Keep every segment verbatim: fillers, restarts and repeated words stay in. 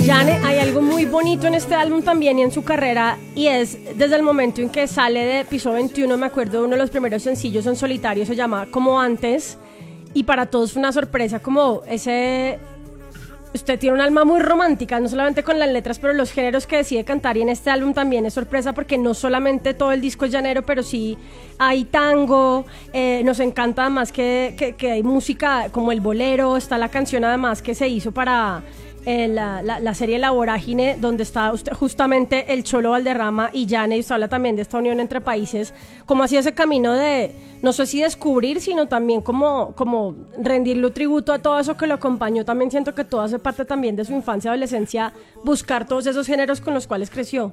Jane, hay algo muy bonito en este álbum también y en su carrera, y es desde el momento en que sale de Piso veintiuno. Me acuerdo de uno de los primeros sencillos en solitario, se llama Como Antes, y para todos fue una sorpresa, como ese... Usted tiene un alma muy romántica, no solamente con las letras, pero los géneros que decide cantar, y en este álbum también es sorpresa porque no solamente todo el disco es llanero, pero sí hay tango, eh, nos encanta además que, que, que hay música como el bolero, está la canción además que se hizo para... Eh, la, la, la serie La Vorágine, donde está usted, justamente el Cholo Valderrama y Jane, y usted habla también de esta unión entre países. ¿Cómo hacía ese camino de, no sé si descubrir, sino también como, como rendirle tributo a todo eso que lo acompañó? También siento que todo hace parte también de su infancia y adolescencia, buscar todos esos géneros con los cuales creció.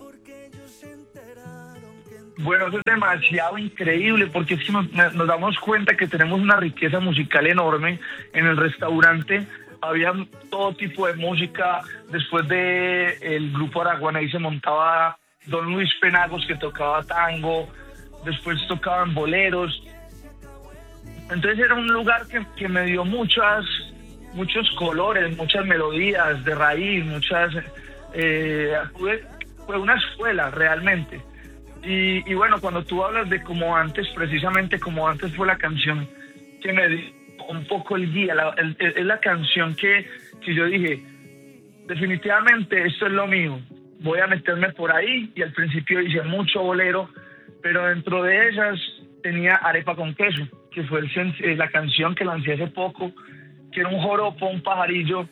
Bueno, eso es demasiado increíble, porque es que nos, nos damos cuenta que tenemos una riqueza musical enorme. En el restaurante había todo tipo de música. Después de el grupo Araguaney se montaba Don Luis Penagos, que tocaba tango, después tocaban boleros. Entonces era un lugar que, que me dio muchas, muchos colores, muchas melodías de raíz, muchas... Eh, fue, fue una escuela realmente. Y, y bueno, cuando tú hablas de Como Antes, precisamente Como Antes fue la canción que me dio un poco el guía, la, el, el, es la canción que, que yo dije, definitivamente esto es lo mío, voy a meterme por ahí. Y al principio hice mucho bolero, pero dentro de esas tenía Arepa con Queso, que fue el, la canción que lancé hace poco, que era un joropo, un pajarillo,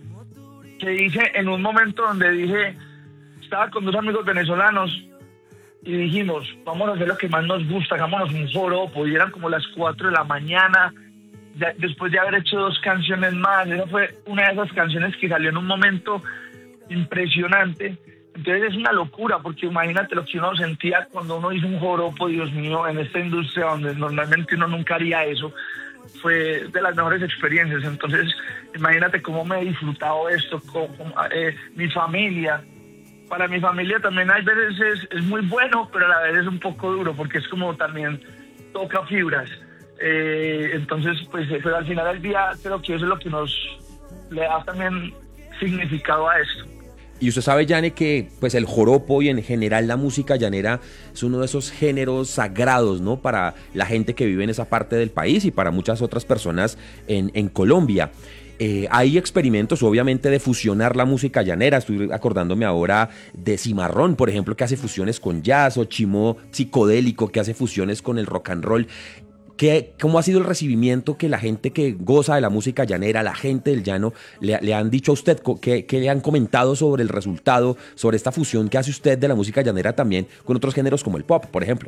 que hice en un momento donde dije, estaba con dos amigos venezolanos y dijimos, vamos a hacer lo que más nos gusta, hagámonos un joropo, y eran como las cuatro de la mañana, ya, después de haber hecho dos canciones más. Esa fue una de esas canciones que salió en un momento impresionante. Entonces es una locura, porque imagínate lo que uno sentía cuando uno hizo un joropo. Dios mío, en esta industria donde normalmente uno nunca haría eso, fue de las mejores experiencias. Entonces imagínate cómo me he disfrutado esto, con, con eh, mi familia. Para mi familia también hay veces es, es muy bueno, pero a la vez es un poco duro, porque es como también toca fibras. Eh, entonces, pues, pero al final del día creo que eso es lo que nos le da también significado a esto. Y usted sabe, Jane, que pues el joropo y en general la música llanera es uno de esos géneros sagrados, ¿no? Para la gente que vive en esa parte del país y para muchas otras personas en, en Colombia. Eh, hay experimentos, obviamente, de fusionar la música llanera. Estoy acordándome ahora de Cimarrón, por ejemplo, que hace fusiones con jazz, o Chimo Psicodélico, que hace fusiones con el rock and roll. ¿Qué, ¿Cómo ha sido el recibimiento que la gente que goza de la música llanera, la gente del llano, le, le han dicho a usted? ¿Qué, ¿Qué le han comentado sobre el resultado, sobre esta fusión que hace usted de la música llanera también con otros géneros como el pop, por ejemplo?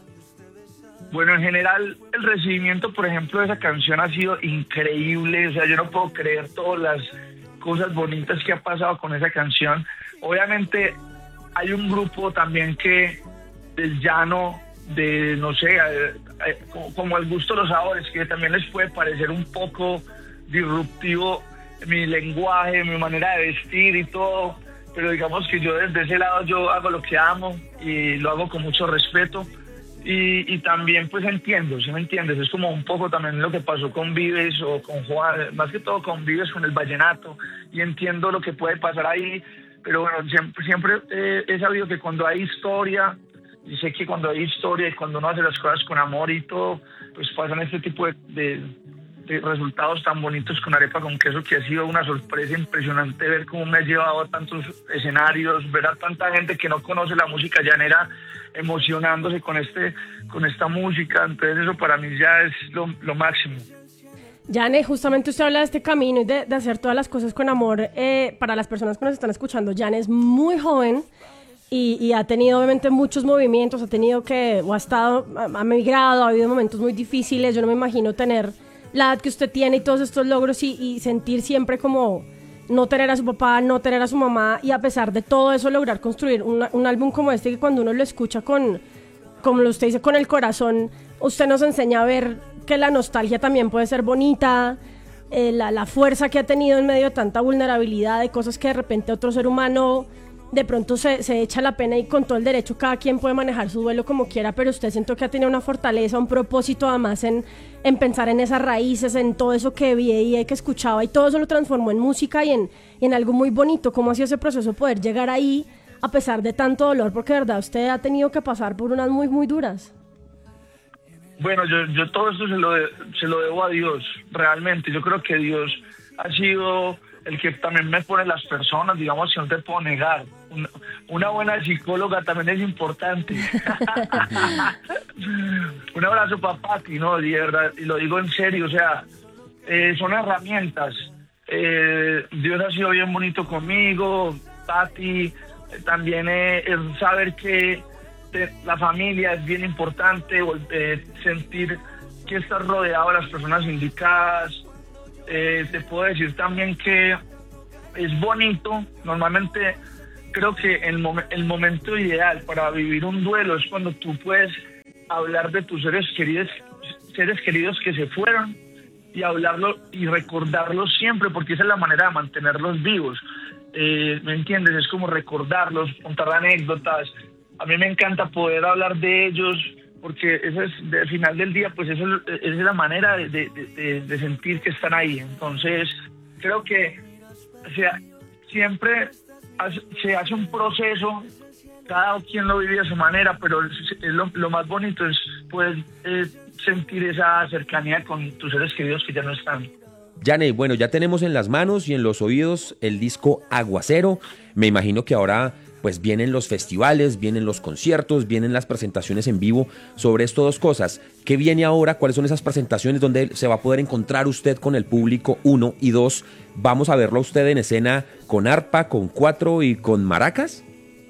Bueno, en general, el recibimiento, por ejemplo, de esa canción ha sido increíble. O sea, yo no puedo creer todas las cosas bonitas que ha pasado con esa canción. Obviamente, hay un grupo también que del llano, de, no sé, eh, eh, como, como el gusto de los sabores, que también les puede parecer un poco disruptivo mi lenguaje, mi manera de vestir y todo, pero digamos que yo desde ese lado yo hago lo que amo y lo hago con mucho respeto. Y, y también pues entiendo, ¿sí me entiendes? Es como un poco también lo que pasó con Vives o con Juan, más que todo con Vives, con el vallenato, y entiendo lo que puede pasar ahí, pero bueno, siempre, siempre eh, he sabido que cuando hay historia, y sé que cuando hay historia y cuando uno hace las cosas con amor y todo, pues pasan este tipo de, de, de resultados tan bonitos con Arepa con Queso, que ha sido una sorpresa impresionante ver cómo me ha llevado a tantos escenarios, ver a tanta gente que no conoce la música llanera emocionándose con este con esta música. Entonces eso para mí ya es lo, lo máximo. Jane, justamente usted habla de este camino y de, de hacer todas las cosas con amor. Eh, para las personas que nos están escuchando, Jane es muy joven y, y ha tenido obviamente muchos movimientos, ha tenido que, o ha estado, ha migrado, ha habido momentos muy difíciles. Yo no me imagino tener la edad que usted tiene y todos estos logros y, y sentir siempre como no tener a su papá, no tener a su mamá, y a pesar de todo eso lograr construir un, un álbum como este, que cuando uno lo escucha con, como usted dice, con el corazón, usted nos enseña a ver que la nostalgia también puede ser bonita, eh, la, la fuerza que ha tenido en medio de tanta vulnerabilidad, de cosas que de repente otro ser humano de pronto se, se echa la pena y con todo el derecho cada quien puede manejar su duelo como quiera, pero usted siento que ha tenido una fortaleza, un propósito además en, en pensar en esas raíces, en todo eso que veía y que escuchaba y todo eso lo transformó en música y en, y en algo muy bonito. ¿Cómo ha sido ese proceso poder llegar ahí a pesar de tanto dolor? Porque de verdad usted ha tenido que pasar por unas muy muy duras. Bueno, yo, yo todo esto se lo, de, se lo debo a Dios, realmente. Yo creo que Dios ha sido el que también me pone las personas, digamos, que no te puedo negar. Una, una buena psicóloga también es importante. Un abrazo para Pati, ¿no? De verdad, y lo digo en serio, o sea, eh, son herramientas. Eh, Dios ha sido bien bonito conmigo, Pati, eh, también eh, el saber que la familia es bien importante, eh, sentir que estás rodeado de las personas indicadas. Eh, te puedo decir también que es bonito, normalmente creo que el, mom- el momento ideal para vivir un duelo es cuando tú puedes hablar de tus seres queridos, seres queridos que se fueron y hablarlo y recordarlos siempre, porque esa es la manera de mantenerlos vivos. Eh, ¿me entiendes? Es como recordarlos, contar anécdotas. A mí me encanta poder hablar de ellos, porque eso es, al final del día, pues eso es, es la manera de, de, de, de sentir que están ahí. Entonces, creo que o sea, siempre hace, se hace un proceso, cada quien lo vive a su manera, pero es, es lo, lo más bonito es poder eh, sentir esa cercanía con tus seres queridos que ya no están. Yane, bueno, ya tenemos en las manos y en los oídos el disco Aguacero. Me imagino que ahora pues vienen los festivales, vienen los conciertos, vienen las presentaciones en vivo. Sobre estas dos cosas, ¿qué viene ahora? ¿Cuáles son esas presentaciones donde se va a poder encontrar usted con el público? Uno, y dos, ¿vamos a verlo a usted en escena con arpa, con cuatro y con maracas?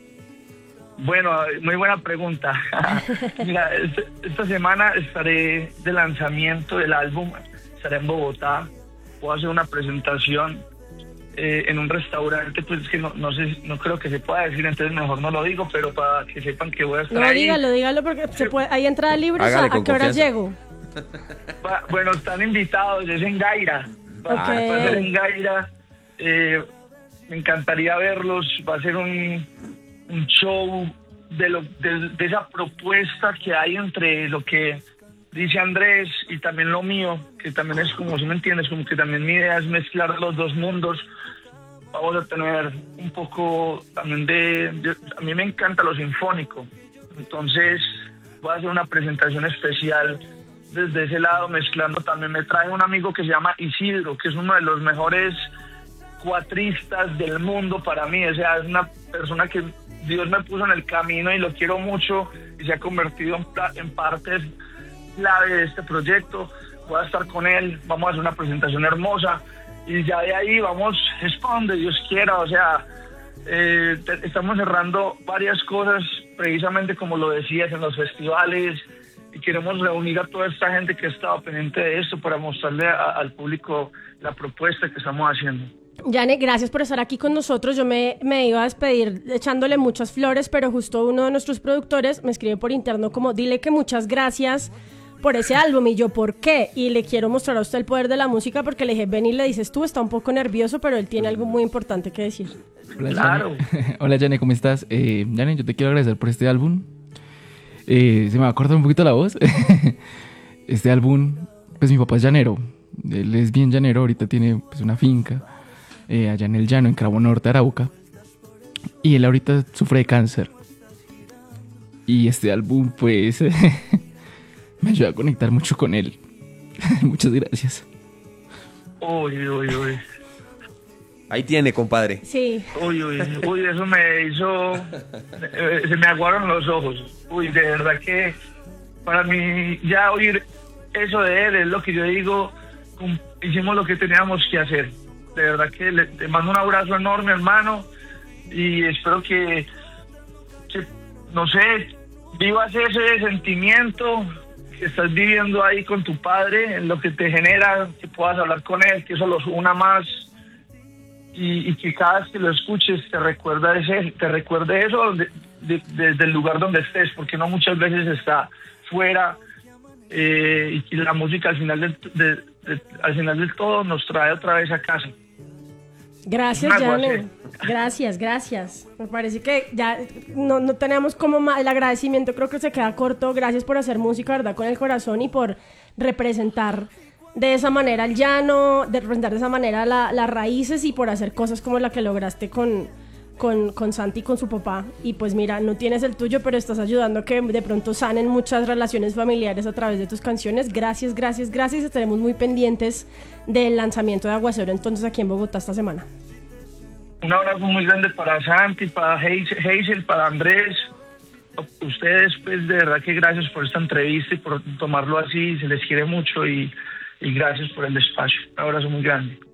Bueno, muy buena pregunta. Mira, esta semana estaré de lanzamiento del álbum, estaré en Bogotá, puedo hacer una presentación Eh, en un restaurante, pues que no, no sé, no creo que se pueda decir, entonces mejor no lo digo, pero para que sepan que voy a estar no, ahí. dígalo, dígalo, porque se puede, hay entrada libre. Hágale, ¿A qué hora llego? Va, bueno, están invitados, es en Gaira. Va, Okay. va a ser en Gaira. Eh, me encantaría verlos. Va a ser un, un show de, lo, de, de esa propuesta que hay entre lo que dice Andrés y también lo mío, que también es como, si me entiendes, como que también mi idea es mezclar los dos mundos. Vamos a tener un poco también de, de... A mí me encanta lo sinfónico, entonces voy a hacer una presentación especial desde ese lado, mezclando también. Me trae un amigo que se llama Isidro, que es uno de los mejores cuatristas del mundo para mí. O sea, es una persona que Dios me puso en el camino y lo quiero mucho y se ha convertido en, en parte clave de este proyecto. Voy a estar con él, vamos a hacer una presentación hermosa y ya de ahí vamos, es para donde Dios quiera. O sea, eh, te, estamos cerrando varias cosas, precisamente como lo decías, en los festivales, y queremos reunir a toda esta gente que ha estado pendiente de esto para mostrarle a, al público la propuesta que estamos haciendo. Yane, gracias por estar aquí con nosotros. Yo me, me iba a despedir echándole muchas flores, pero justo uno de nuestros productores me escribe por interno como, dile que muchas gracias por ese álbum. Y yo, ¿por qué? Y le quiero mostrar a usted el poder de la música, porque le dije, ven y le dices tú, está un poco nervioso, pero él tiene algo muy importante que decir. Hola, Claro. Yane. Hola, Yane, ¿cómo estás? Eh, Yane, yo te quiero agradecer por este álbum. Eh, se me va a cortar un poquito la voz. Este álbum, pues mi papá es llanero. Él es bien llanero, ahorita tiene pues una finca eh, allá en el llano, en Cravo Norte, Arauca. Y él ahorita sufre de cáncer. Y este álbum, pues, me ayuda a conectar mucho con él. Muchas gracias. Uy, uy, uy. Ahí tiene, compadre. Sí. Uy, uy, uy, eso me hizo... eh, se me aguaron los ojos. Uy, de verdad que para mí ya oír eso de él es lo que yo digo, cum- hicimos lo que teníamos que hacer. De verdad que le, te mando un abrazo enorme, hermano, y espero que, que, no sé, vivas ese sentimiento que estás viviendo ahí con tu padre, en lo que te genera, que puedas hablar con él, que eso los una más. Y, y que cada vez que lo escuches te recuerda ese, te recuerde eso de, de, desde el lugar donde estés, porque no muchas veces está fuera, eh, y la música al final del, de, de, al final del todo nos trae otra vez a casa. Gracias, Un Jane. aguacero. Gracias, gracias. Me parece que ya no, no tenemos como más, el agradecimiento creo que se queda corto. Gracias por hacer música, ¿verdad? Con el corazón y por representar de esa manera el llano, de representar de esa manera la, las raíces y por hacer cosas como la que lograste con, con, con Santi y con su papá. Y pues mira, no tienes el tuyo, pero estás ayudando a que de pronto sanen muchas relaciones familiares a través de tus canciones. Gracias, gracias, gracias. Estaremos muy pendientes del lanzamiento de Aguacero entonces aquí en Bogotá esta semana. Un abrazo muy grande para Santi, para Hazel, para Andrés. Ustedes, pues de verdad que gracias por esta entrevista y por tomarlo así. Se les quiere mucho y, y gracias por el espacio. Un abrazo muy grande.